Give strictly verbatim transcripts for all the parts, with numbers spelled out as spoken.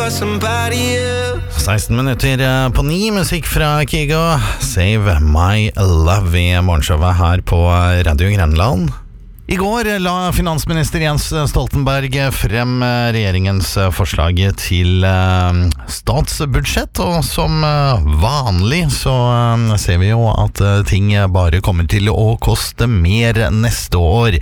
seksten minutter på ni, musikk fra Kygo, Save My Love i morgenshowet her på Radio Grenland. I går la finansminister Jens Stoltenberg frem regjeringens forslag til statsbudsjett, og som vanlig så ser vi jo at ting bare kommer til å koste mer neste år.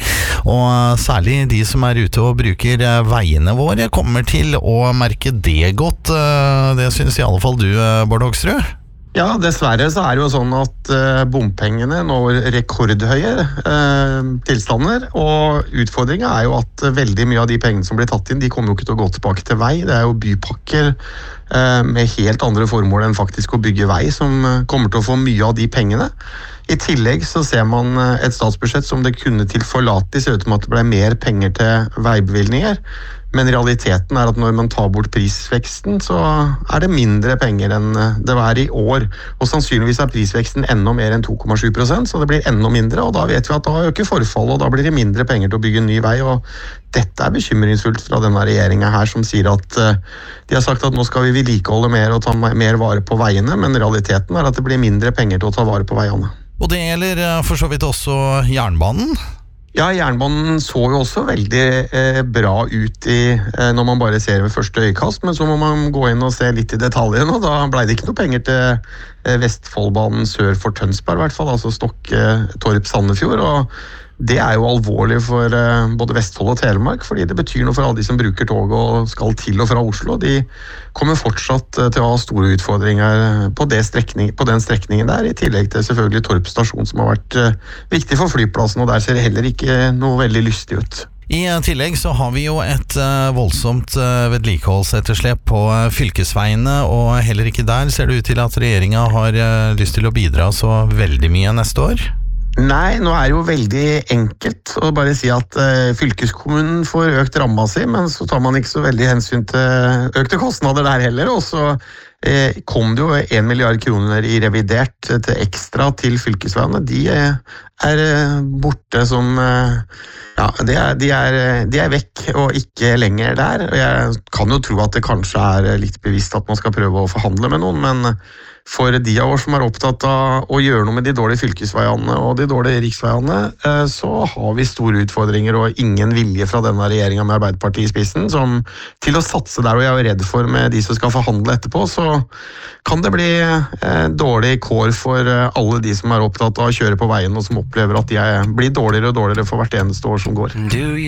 Og særlig de som er ute og bruker veiene våre kommer til å merke det godt. Det synes i alle fall du, Bård Hoksrud. Ja, dessverre så er det jo sånn at uh, bompengene når rekordhøye uh, tilstander, og utfordringen er jo at uh, veldig mye av de pengene som blir tatt inn, de kommer jo ikke til å gå tilbake til vei. Det er jo bypakker uh, med helt andre formål enn faktisk å bygge vei som uh, kommer til å få mye av de pengene. I tillegg så ser man uh, et statsbudsjett som det kunne tilforlatelig se ut som at det ble mer penger til veibevilgninger. Men realiteten er at når man tar bort prisveksten, så er det mindre penger enn det var i år. Og sannsynligvis er prisveksten enda mer enn to komma sju prosent, så det blir enda mindre. Og da vet vi at da øker forfallet, og da blir det mindre penger til å bygge en ny vei. Og dette er bekymringsfullt fra denne regjeringen her, som sier at de har sagt at nå skal vi vedlikeholde mer og ta mer vare på veiene, men realiteten er at det blir mindre penger til å ta vare på veiene. Og det gjelder for så vidt også jernbanen? Ja, jernbanen så jo også veldig eh, bra ut i, eh, når man bare ser ved første øyekast, men så må man gå inn og se litt i detaljene, og da ble det ikke noe penger til eh, Vestfoldbanen sør for Tønsberg i hvert fall, altså Stokke, Torp, Sandefjord, og det er jo alvorlig for eh, både Vestfold og Telemark, fordi det betyr noe for alle de som bruker tog og skal til og fra Oslo. De kommer fortsatt eh, til å ha store utfordringer på, det strekning, på den strekningen der, i tillegg til selvfølgelig Torp stasjon, som har vært eh, viktig for flyplassen, og der ser det heller ikke noe veldig lystig ut. I tillegg så har vi jo et uh, voldsomt uh, vedlikeholdsetterslep på uh, fylkesveiene, og heller ikke der ser det ut til at regjeringen har uh, lyst til å bidra så veldig mye neste år. Nei, nå er det jo veldig enkelt å bare si at uh, fylkeskommunen får økt ramma si, men så tar man ikke så veldig hensyn til økte kostnader der heller, og så uh, kom det jo en milliard kroner i revidert til ekstra til fylkesveiene. De uh, er uh, borte som... Uh, Ja, de er, de, er, de er vekk og ikke lenger der. Og jeg kan jo tro at det kanskje er litt bevisst at man skal prøve å forhandle med noen, men for de av oss som er opptatt av å gjøre noe med de dårlige fylkesveiene og de dårlige riksveiene, så har vi store utfordringer og ingen vilje fra denne regjeringen med Arbeiderpartiet i spissen som, til å satse der, og jeg er jo redd for med de som skal forhandle etterpå, så kan det bli eh, dårlig kår for alle de som er opptatt av å kjøre på veien og som opplever at de blir dårligere og dårligere for hvert eneste år som går.